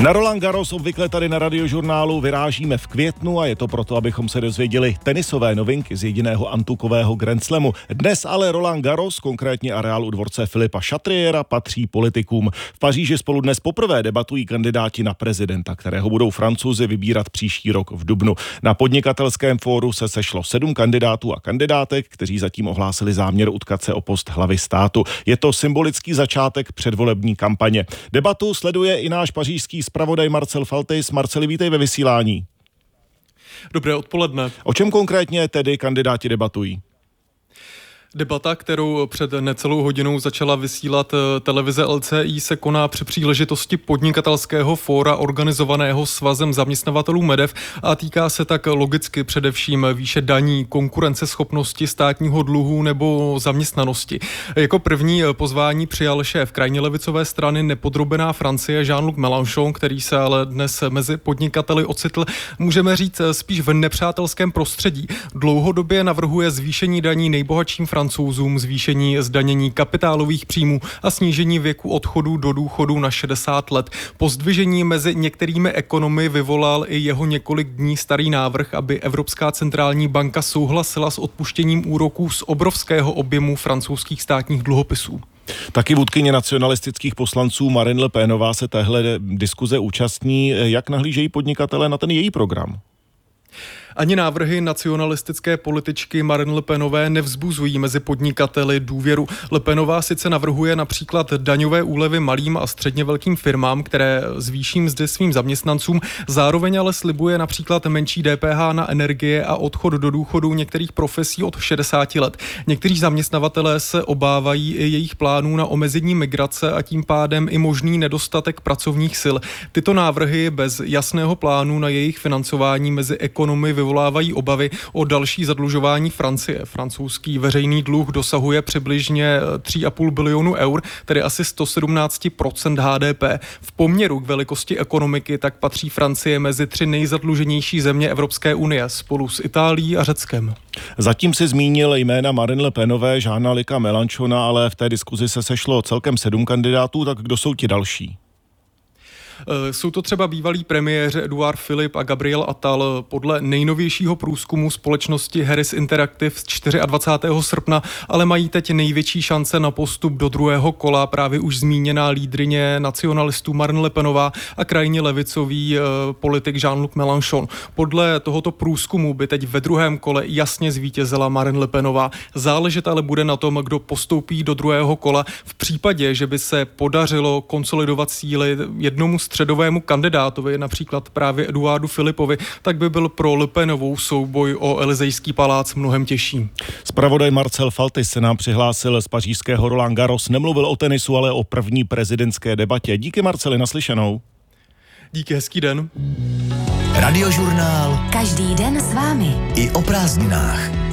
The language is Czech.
Na Roland Garros obvykle tady na Radiožurnálu vyrážíme v květnu a je to proto, abychom se dozvěděli tenisové novinky z jediného antukového Grand Slamu. Dnes ale Roland Garros, konkrétně areál u dvorce Philippa Chatriera, patří politikům. V Paříži spolu dnes poprvé debatují kandidáti na prezidenta, kterého budou Francouzi vybírat příští rok v dubnu. Na podnikatelském fóru se sešlo 7 kandidátů a kandidátek, kteří zatím ohlásili záměr utkat se o post hlavy státu. Je to symbolický začátek předvolební kampaně. Debatu sleduje i náš pařížský zpravodaj Marcel Faltys. Marceli, vítej ve vysílání. Dobré odpoledne. O čem konkrétně tedy kandidáti debatují? Debata, kterou před necelou hodinou začala vysílat televize LCI, se koná při příležitosti podnikatelského fóra organizovaného Svazem zaměstnavatelů MEDEV a týká se tak logicky především výše daní, konkurenceschopnosti státního dluhu nebo zaměstnanosti. Jako první pozvání přijal šéf krajně levicové strany Nepodrobená Francie Jean-Luc Mélenchon, který se ale dnes mezi podnikateli ocitl, můžeme říct, spíš v nepřátelském prostředí. Dlouhodobě navrhuje zvýšení daní nejbohatším Francouzům, zvýšení zdanění kapitálových příjmů a snížení věku odchodu do důchodu na 60 let. Pozdvižení mezi některými ekonomy vyvolal i jeho několik dní starý návrh, aby Evropská centrální banka souhlasila s odpuštěním úroků z obrovského objemu francouzských státních dluhopisů. Taky vůdkyně nacionalistických poslanců Marine Le Penová se téhle diskuze účastní. Jak nahlížejí podnikatelé na ten její program? Ani návrhy nacionalistické političky Marine Le Penové nevzbuzují mezi podnikateli důvěru. Le Penová sice navrhuje například daňové úlevy malým a středně velkým firmám, které zvýší mzdy svým zaměstnancům, zároveň ale slibuje například menší DPH na energie a odchod do důchodu některých profesí od 60 let. Někteří zaměstnavatelé se obávají i jejich plánů na omezení migrace a tím pádem i možný nedostatek pracovních sil. Tyto návrhy bez jasného plánu na jejich financování mezi ekonomy vyvolávají obavy o další zadlužování Francie. Francouzský veřejný dluh dosahuje přibližně 3,5 bilionu eur, tedy asi 117% HDP. V poměru k velikosti ekonomiky tak patří Francie mezi 3 nejzadluženější země Evropské unie spolu s Itálií a Řeckem. Zatím si zmínil jména Marine Le Penové, Jeana-Luca Mélenchona, ale v té diskuzi se sešlo celkem 7 kandidátů, tak kdo jsou ti další? Jsou to třeba bývalí premiéři Edouard Philippe a Gabriel Attal. Podle nejnovějšího průzkumu společnosti Harris Interactive z 24. srpna ale mají teď největší šance na postup do druhého kola právě už zmíněná lídryně nacionalistů Marine Le Penová a krajně levicový politik Jean-Luc Mélenchon. Podle tohoto průzkumu by teď ve druhém kole jasně zvítězila Marine Le Penová. Záležet ale bude na tom, kdo postoupí do druhého kola. V případě, že by se podařilo konsolidovat síly jednomu středovému kandidátovi, například právě Eduardu Philippovi, tak by byl pro Le Penovou souboj o Elysejský palác mnohem těžší. Zpravodaj Marcel Faltys se nám přihlásil z pařížského Roland Garros. Nemluvil o tenisu, ale o první prezidentské debatě. Díky, Marceli, naslyšenou. Díky, hezký den. Radiožurnál. Každý den s vámi. I o prázdninách.